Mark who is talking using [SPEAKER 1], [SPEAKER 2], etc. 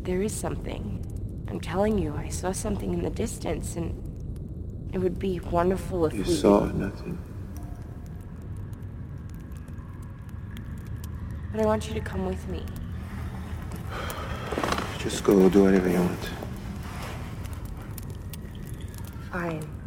[SPEAKER 1] there is something. I'm telling you, I saw something in the distance, and it would be wonderful if
[SPEAKER 2] You
[SPEAKER 1] we...
[SPEAKER 2] saw nothing.
[SPEAKER 1] But I want you to come with me.
[SPEAKER 2] Just go do whatever you want.
[SPEAKER 1] Fine.